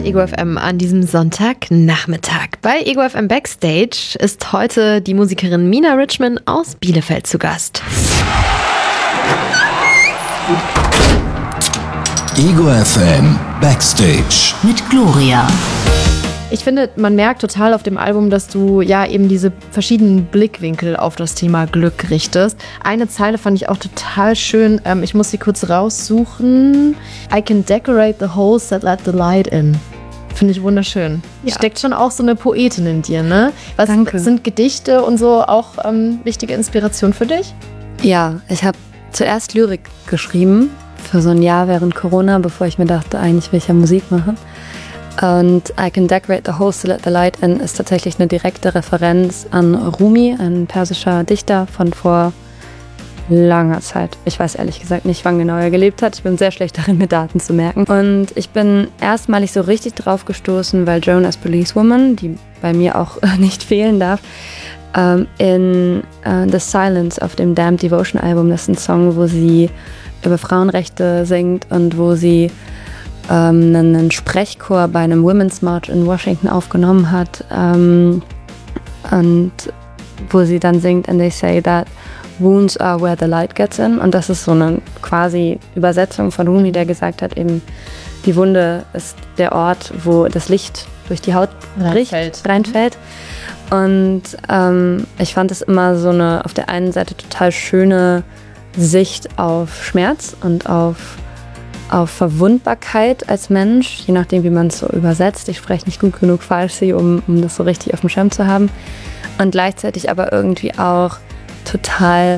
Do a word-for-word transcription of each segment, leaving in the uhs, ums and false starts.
hört Ego F M an diesem Sonntagnachmittag. Bei Ego F M Backstage ist heute die Musikerin Mina Richman aus Bielefeld zu Gast. Ego F M Backstage mit Gloria. Ich finde, man merkt total auf dem Album, dass du ja eben diese verschiedenen Blickwinkel auf das Thema Glück richtest. Eine Zeile fand ich auch total schön. Ähm, ich muss sie kurz raussuchen. I can decorate the holes that let the light in. Finde ich wunderschön. Ja. Steckt schon auch so eine Poetin in dir, ne? Was Danke. Sind Gedichte und so auch ähm, wichtige Inspiration für dich? Ja, ich habe zuerst Lyrik geschrieben für so ein Jahr während Corona, bevor ich mir dachte, eigentlich will ich ja Musik machen. Und I can decorate the holes to let the light in ist tatsächlich eine direkte Referenz an Rumi, ein persischer Dichter von vor langer Zeit. Ich weiß ehrlich gesagt nicht, wann genau er gelebt hat. Ich bin sehr schlecht darin, mir Daten zu merken. Und ich bin erstmalig so richtig drauf gestoßen, weil Joan as Policewoman, die bei mir auch nicht fehlen darf, in uh, The Silence auf dem Damned Devotion Album, das ist ein Song, wo sie über Frauenrechte singt und wo sie ähm, einen Sprechchor bei einem Women's March in Washington aufgenommen hat ähm, und wo sie dann singt and they say that wounds are where the light gets in, und das ist so eine quasi Übersetzung von Rumi, der gesagt hat, eben die Wunde ist der Ort, wo das Licht durch die Haut reinfällt. reinfällt. Und ähm, ich fand es immer so eine auf der einen Seite total schöne Sicht auf Schmerz und auf, auf Verwundbarkeit als Mensch, je nachdem, wie man es so übersetzt. Ich spreche nicht gut genug Farsi, um, um das so richtig auf dem Schirm zu haben. Und gleichzeitig aber irgendwie auch total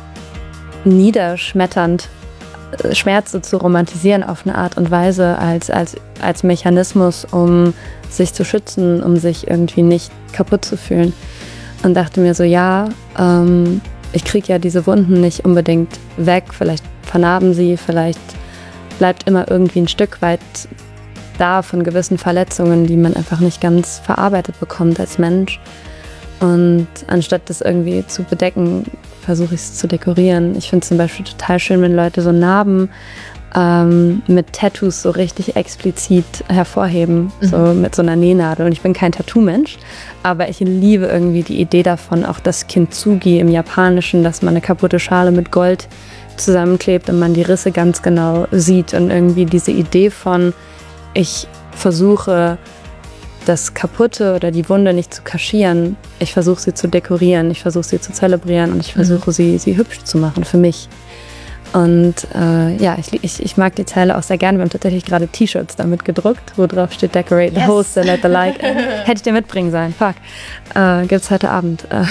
niederschmetternd, Schmerz so zu romantisieren auf eine Art und Weise als, als, als Mechanismus, um sich zu schützen, um sich irgendwie nicht kaputt zu fühlen. Und dachte mir so, ja, ähm, ich kriege ja diese Wunden nicht unbedingt weg, vielleicht vernarben sie, vielleicht bleibt immer irgendwie ein Stück weit da von gewissen Verletzungen, die man einfach nicht ganz verarbeitet bekommt als Mensch. Und anstatt das irgendwie zu bedecken, versuche ich es zu dekorieren. Ich finde es zum Beispiel total schön, wenn Leute so Narben ähm, mit Tattoos so richtig explizit hervorheben, mhm. so mit so einer Nähnadel. Und ich bin kein Tattoo-Mensch, aber ich liebe irgendwie die Idee davon, auch das Kintsugi im Japanischen, dass man eine kaputte Schale mit Gold zusammenklebt und man die Risse ganz genau sieht. Und irgendwie diese Idee von, ich versuche das Kaputte oder die Wunde nicht zu kaschieren, ich versuche sie zu dekorieren, ich versuche sie zu zelebrieren und ich versuche mhm. sie, sie hübsch zu machen für mich. Und äh, ja, ich, ich, ich mag die Zeile auch sehr gerne. Wir haben tatsächlich gerade T-Shirts damit gedruckt, wo drauf steht Decorate the yes. host and let the light in. Hätte ich dir mitbringen sollen. Fuck. Äh, gibt's heute Abend. Äh.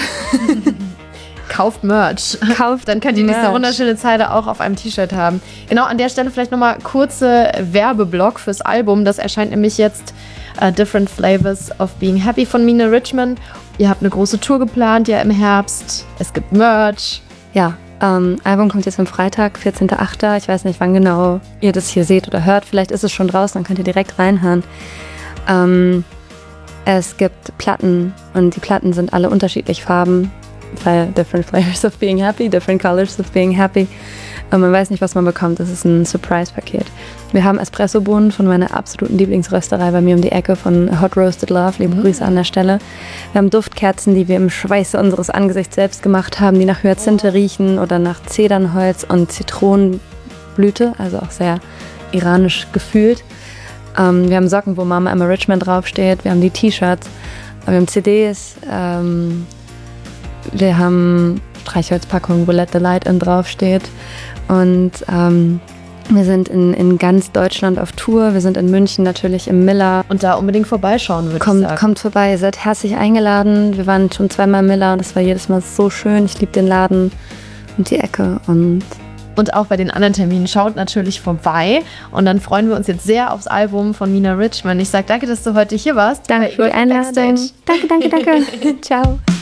Kauft Merch. Kauft Dann könnt ihr Merch. diese wunderschöne Zeile auch auf einem T-Shirt haben. Genau, an der Stelle vielleicht nochmal kurze Werbeblock fürs Album. Das erscheint nämlich jetzt uh, Different Flavors of Being Happy von Mina Richman. Ihr habt eine große Tour geplant, ja, im Herbst. Es gibt Merch. Ja. Ähm, Album kommt jetzt am Freitag, vierzehnter achter Ich weiß nicht, wann genau ihr das hier seht oder hört. Vielleicht ist es schon draußen, dann könnt ihr direkt reinhören. Ähm, es gibt Platten und die Platten sind alle unterschiedlich Farben, weil Different Flavors of Being Happy, Different Colors of Being Happy. Und man weiß nicht, was man bekommt. Das ist ein Surprise-Paket. Wir haben Espressobohnen von meiner absoluten Lieblingsrösterei bei mir um die Ecke von Hot Roasted Love. Liebe mhm. Grüße an der Stelle. Wir haben Duftkerzen, die wir im Schweiße unseres Angesichts selbst gemacht haben, die nach Hyazinthe riechen oder nach Zedernholz und Zitronenblüte, also auch sehr iranisch gefühlt. Ähm, wir haben Socken, wo Mama Emma Richman draufsteht. Wir haben die T-Shirts. Wir haben C Ds. Ähm, wir haben Streichholzpackungen, wo Let the Light in draufsteht. Und ähm, wir sind in, in ganz Deutschland auf Tour. Wir sind in München natürlich im Miller. Und da unbedingt vorbeischauen, würde kommt, ich sagen. Kommt vorbei, ihr seid herzlich eingeladen. Wir waren schon zweimal im Miller und das war jedes Mal so schön. Ich liebe den Laden und die Ecke. Und, und auch bei den anderen Terminen schaut natürlich vorbei. Und dann freuen wir uns jetzt sehr aufs Album von Mina Richman. Ich sage danke, dass du heute hier warst. Danke für die Einladung. Danke, danke, danke. Ciao.